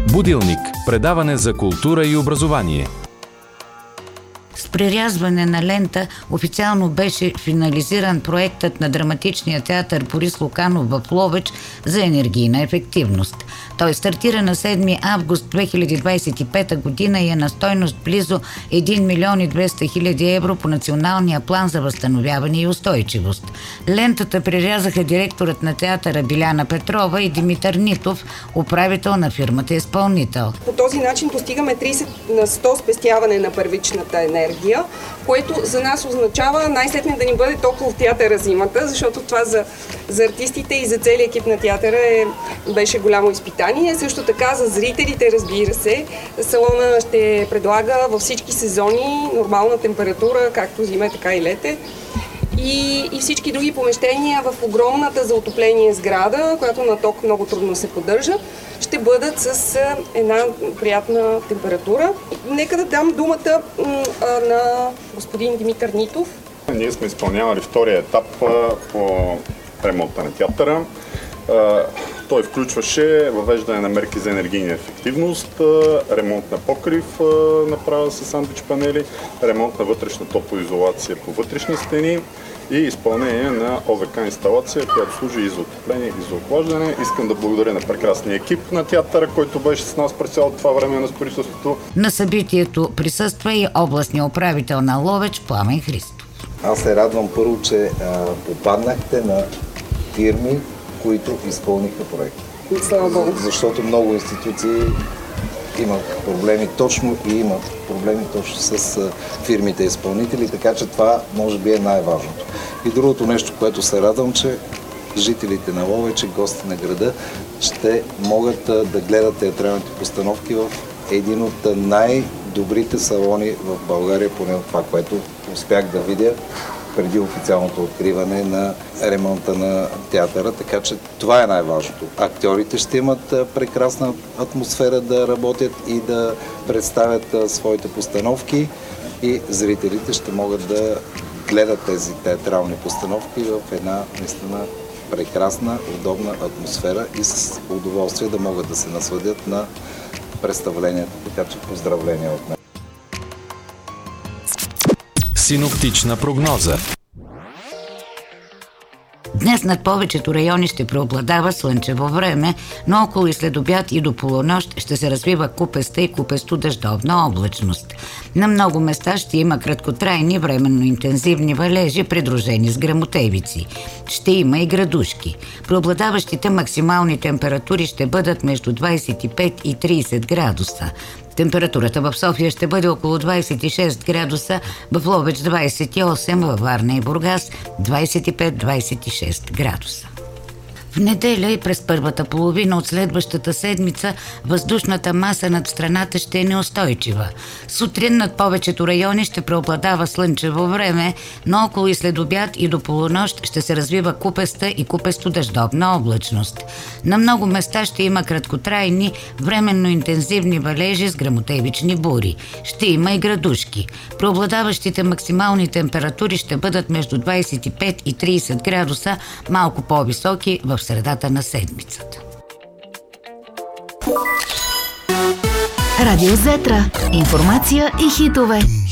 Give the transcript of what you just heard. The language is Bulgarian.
Будилник – предаване за култура и образование. С прирязване на лента официално беше финализиран проектът на драматичния театър Борис Луканов в Ловеч за енергийна ефективност. Той стартира на 7 август 2025 година и е на стойност близо 1 милион и 200 хиляди евро по Националния план за възстановяване и устойчивост. Лентата прирязаха директорът на театъра Биляна Петрова и Димитър Нитов, управител на фирмата изпълнител. По този начин постигаме 30% спестяване на първичната енергия, което за нас означава най-сетне да ни бъде топло в театъра зимата, защото това за артистите и за целия екип на театъра беше голямо изпитание. Също така за зрителите, разбира се, салона ще предлага във всички сезони нормална температура, както зиме, така и лете. И всички други помещения в огромната за отопление сграда, която на ток много трудно се поддържа, ще бъдат с една приятна температура. Нека да дам думата на господин Димитър Нитов. Ние сме изпълнявали втория етап по ремонта на театъра. Той включваше въвеждане на мерки за енергийна ефективност, ремонт на покрив, направа с сандвич панели, ремонт на вътрешна топлоизолация по вътрешни стени и изпълнение на ОВК инсталация, която служи и за отопление, и за охлаждане. Искам да благодаря на прекрасния екип на театъра, който беше с нас през цялото това време на строителството. На събитието присъства и областния управител на Ловеч Пламен Христов. Аз се радвам първо, че попаднахте на фирми, които изпълниха проекта. Слава Богу. Защото много институции имат проблеми точно и имат проблеми точно с фирмите изпълнители, така че това може би е най-важното. И другото нещо, което се радвам, че жителите на Ловеч и гости на града ще могат да гледат театралните постановки в един от най-добрите салони в България, поне от това, което успях да видя преди официалното откриване на ремонта на театъра, така че това е най-важното. Актьорите ще имат прекрасна атмосфера да работят и да представят своите постановки и зрителите ще могат да гледат тези театрални постановки в една наистина прекрасна, удобна атмосфера и с удоволствие да могат да се насладят на представлението, така че поздравления от мен. Синоптична прогноза. Днес над повечето райони ще преобладава слънчево време, но около и след обяд и до полунощ ще се развива купеста и купесто-дъждовна облачност. На много места ще има краткотрайни, временно интензивни валежи, придружени с гръмотевици. Ще има и градушки. Преобладаващите максимални температури ще бъдат между 25 и 30 градуса. Температурата в София ще бъде около 26 градуса, в Ловеч 28, във Варна и Бургас 25-26 градуса. В неделя и през първата половина от следващата седмица въздушната маса над страната ще е неустойчива. Сутрин над повечето райони ще преобладава слънчево време, но около и след обяд и до полунощ ще се развива купеста и купесто-дъждовна облачност. На много места ще има краткотрайни, временно интензивни валежи с гръмотевични бури. Ще има и градушки. Преобладаващите максимални температури ще бъдат между 25 и 30 градуса, малко по-високи в средата на седмицата. Радио Зетра. Информация и хитове.